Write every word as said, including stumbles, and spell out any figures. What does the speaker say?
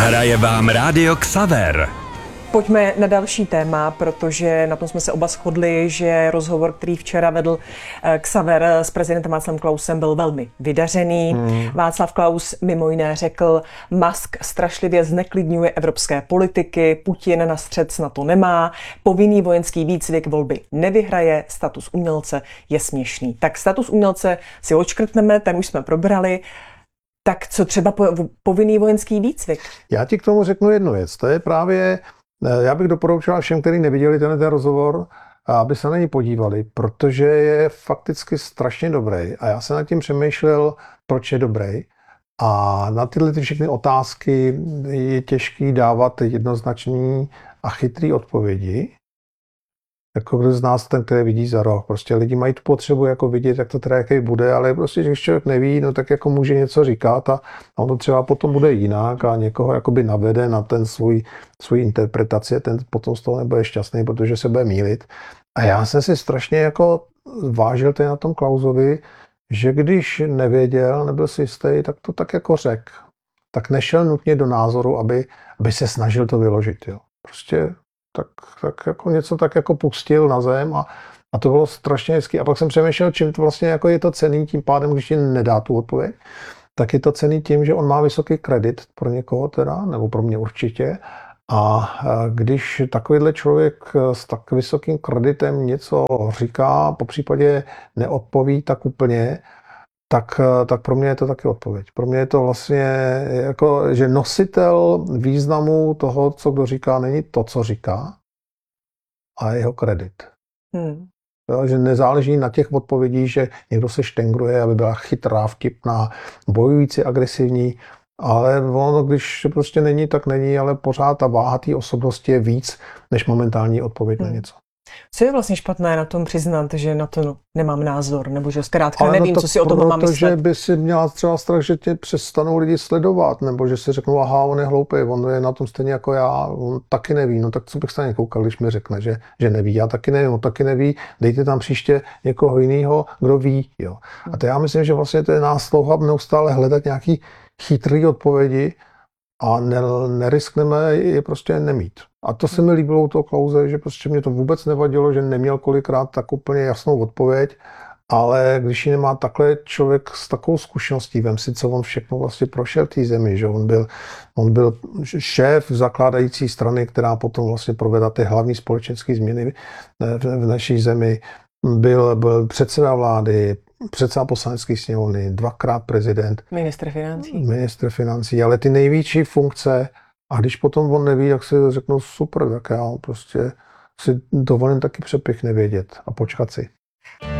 Hraje vám Rádio Xaver. Pojďme na další téma, protože na tom jsme se oba shodli, že rozhovor, který včera vedl Xaver s prezidentem Václavem Klausem, byl velmi vydařený. Hmm. Václav Klaus mimo jiné řekl, Musk strašlivě zneklidňuje evropské politiky, Putin na střet s NATO nemá, povinný vojenský výcvik volby nevyhraje, status umělce je směšný. Tak status umělce si odškrtneme, ten už jsme probrali. Tak co třeba povinný vojenský výcvik? Já ti k tomu řeknu jednu věc. To je právě, já bych doporučoval všem, kteří neviděli ten, ten rozhovor, aby se na ní podívali, protože je fakticky strašně dobrý. A já jsem nad tím přemýšlel, proč je dobrý. A na tyhle ty všechny otázky je těžký dávat jednoznačný a chytrý odpovědi. Jako kdo z nás ten, který vidí za roh. Prostě lidi mají tu potřebu jako vidět, jak to teda jaký bude, ale prostě, když člověk neví, no tak jako může něco říkat a on to třeba potom bude jinak a někoho jakoby navede na ten svůj, svůj interpretaci, ten potom z toho nebude šťastný, protože se bude mýlit. A já jsem si strašně jako vážil tady na tom Klausovi, že když nevěděl, nebyl si jistý, tak to tak jako řekl. Tak nešel nutně do názoru, aby, aby se snažil to vyložit. Jo. Prostě Tak, tak jako něco tak jako pustil na zem a, a to bylo strašně hezky. A pak jsem přemýšlel, čím to vlastně jako je to cenný tím pádem, když ti nedá tu odpověď, tak je to cenný tím, že on má vysoký kredit pro někoho teda, nebo pro mě určitě. A když takovýhle člověk s tak vysokým kreditem něco říká, popřípadě neodpoví tak úplně, tak, tak pro mě je to taky odpověď. Pro mě je to vlastně jako, že nositel významu toho, co kdo říká, není to, co říká, a jeho kredit. Hmm. Jo, že nezáleží na těch odpovědích, že někdo se štengruje, aby byla chytrá, vtipná, bojující, agresivní, ale ono, když prostě není, tak není, ale pořád ta váha té osobnosti je víc, než momentální odpověď hmm. na něco. Co je vlastně špatné na tom přiznat, že na to no, nemám názor, nebo že zkrátka ale nevím, no co si o tom mám myslet? Protože by si měla třeba strach, že tě přestanou lidi sledovat, nebo že si řeknou, aha, on je hloupý, on je na tom stejně jako já, on taky neví, no tak co bych se na ně koukal, když mi řekne, že, že neví, já taky nevím, on taky neví, dejte tam příště někoho jiného, kdo ví, jo. A to já myslím, že vlastně to je nás touha neustále hledat nějaký chytrý odpovědi, a neriskneme je prostě nemít. A to se mi líbilo u toho Klause, že prostě mě to vůbec nevadilo, že neměl kolikrát tak úplně jasnou odpověď, ale když ji nemá takhle člověk s takovou zkušeností, vem si, co on všechno vlastně prošel v té zemi, že on byl, on byl šéf zakládající strany, která potom vlastně provedla ty hlavní společenské změny v naší zemi, byl, byl předseda vlády, předseda poslanecké sněmovny, dvakrát prezident. Ministr financí. Ministr financí, ale ty největší funkce. A když potom on neví, jak si řeknou super, tak já prostě si dovolím taky přepich nevědět a počkat si.